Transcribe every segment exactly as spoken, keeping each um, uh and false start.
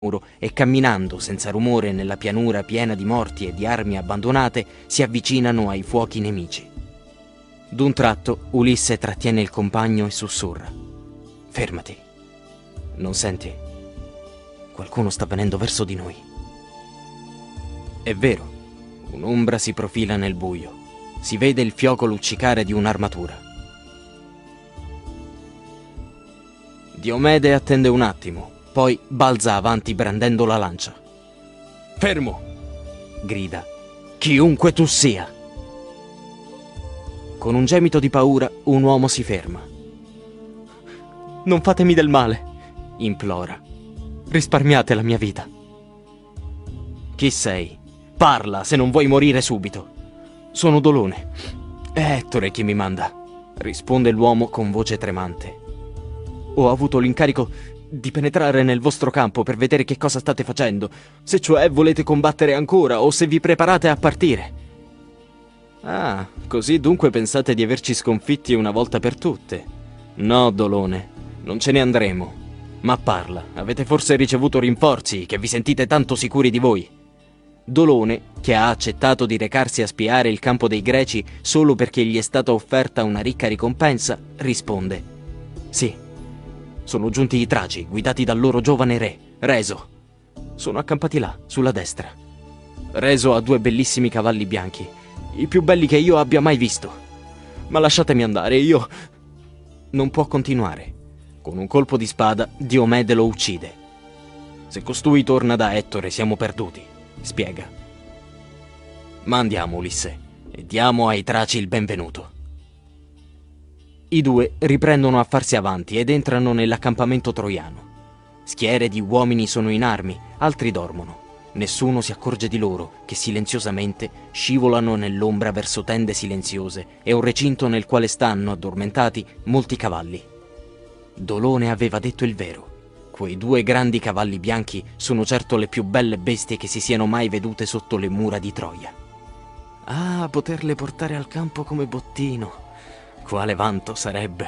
muro e camminando senza rumore nella pianura piena di morti e di armi abbandonate si avvicinano ai fuochi nemici. D'un tratto Ulisse trattiene il compagno e sussurra: «Fermati. Non senti? Qualcuno sta venendo verso di noi». È vero, un'ombra si profila nel buio. Si vede il fioco luccicare di un'armatura. Diomede attende un attimo, poi balza avanti brandendo la lancia. «Fermo!» grida. «Chiunque tu sia!» Con un gemito di paura, un uomo si ferma. «Non fatemi del male!» implora. «Risparmiate la mia vita!» «Chi sei? Parla, se non vuoi morire subito!» «Sono Dolone. È Ettore che mi manda», risponde l'uomo con voce tremante. «Ho avuto l'incarico di penetrare nel vostro campo per vedere che cosa state facendo, se cioè volete combattere ancora o se vi preparate a partire». «Ah, così dunque pensate di averci sconfitti una volta per tutte?» «No, Dolone, non ce ne andremo. Ma parla, avete forse ricevuto rinforzi, che vi sentite tanto sicuri di voi?» Dolone, che ha accettato di recarsi a spiare il campo dei Greci solo perché gli è stata offerta una ricca ricompensa, risponde: «Sì, sono giunti i Traci, guidati dal loro giovane re, Reso. Sono accampati là, sulla destra. Reso ha due bellissimi cavalli bianchi, i più belli che io abbia mai visto. Ma lasciatemi andare, io...» Non può continuare. Con un colpo di spada, Diomede lo uccide. «Se costui torna da Ettore, siamo perduti», spiega. «Ma andiamo, Ulisse, e diamo ai Traci il benvenuto». I due riprendono a farsi avanti ed entrano nell'accampamento troiano. Schiere di uomini sono in armi, altri dormono. Nessuno si accorge di loro, che silenziosamente scivolano nell'ombra verso tende silenziose e un recinto nel quale stanno, addormentati, molti cavalli. Dolone aveva detto il vero. Quei due grandi cavalli bianchi sono certo le più belle bestie che si siano mai vedute sotto le mura di Troia. Ah, poterle portare al campo come bottino! Quale vanto sarebbe!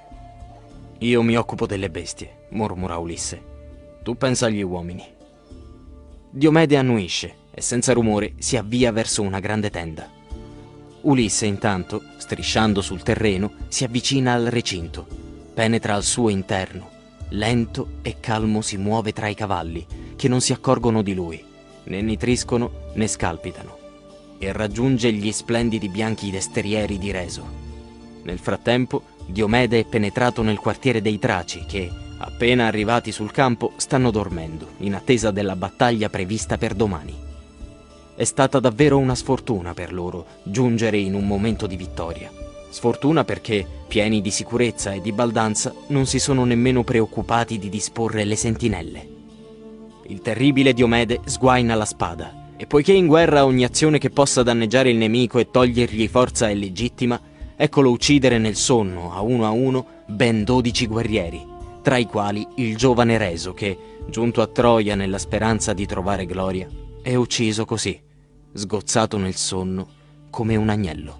«Io mi occupo delle bestie», mormora Ulisse. «Tu pensa agli uomini». Diomede annuisce e senza rumore si avvia verso una grande tenda. Ulisse intanto, strisciando sul terreno, si avvicina al recinto, penetra al suo interno. Lento e calmo si muove tra i cavalli, che non si accorgono di lui, né nitriscono né scalpitano, e raggiunge gli splendidi bianchi destrieri di Reso. Nel frattempo, Diomede è penetrato nel quartiere dei Traci che, appena arrivati sul campo, stanno dormendo, in attesa della battaglia prevista per domani. È stata davvero una sfortuna per loro giungere in un momento di vittoria. Sfortuna perché, pieni di sicurezza e di baldanza, non si sono nemmeno preoccupati di disporre le sentinelle. Il terribile Diomede sguaina la spada, e poiché in guerra ogni azione che possa danneggiare il nemico e togliergli forza è legittima, eccolo uccidere nel sonno, a uno a uno, ben dodici guerrieri, tra i quali il giovane Reso che, giunto a Troia nella speranza di trovare gloria, è ucciso così, sgozzato nel sonno, come un agnello.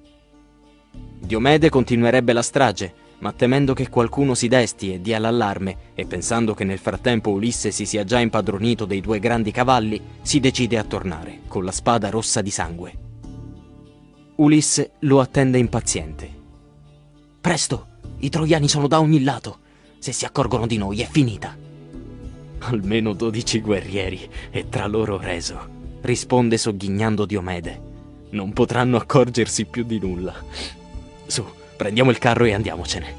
Diomede continuerebbe la strage, ma temendo che qualcuno si desti e dia l'allarme, e pensando che nel frattempo Ulisse si sia già impadronito dei due grandi cavalli, si decide a tornare, con la spada rossa di sangue. Ulisse lo attende impaziente. «Presto! I troiani sono da ogni lato! Se si accorgono di noi è finita!» «Almeno dodici guerrieri, e tra loro Reso», risponde sogghignando Diomede. «Non potranno accorgersi più di nulla. Su, prendiamo il carro e andiamocene».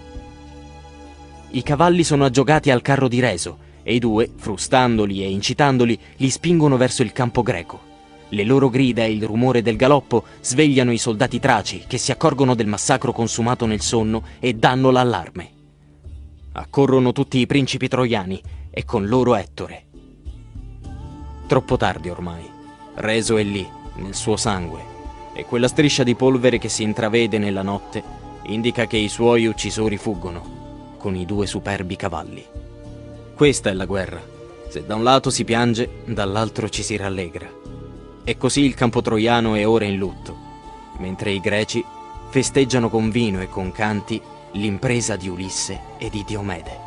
I cavalli sono aggiogati al carro di Reso e i due, frustandoli e incitandoli, li spingono verso il campo greco. Le loro grida e il rumore del galoppo svegliano i soldati traci che si accorgono del massacro consumato nel sonno e danno l'allarme. Accorrono tutti i principi troiani e con loro Ettore. Troppo tardi ormai. Reso è lì, nel suo sangue, e quella striscia di polvere che si intravede nella notte indica che i suoi uccisori fuggono, con i due superbi cavalli. Questa è la guerra. Se da un lato si piange, dall'altro ci si rallegra. E così il campo troiano è ora in lutto, mentre i greci festeggiano con vino e con canti l'impresa di Ulisse e di Diomede.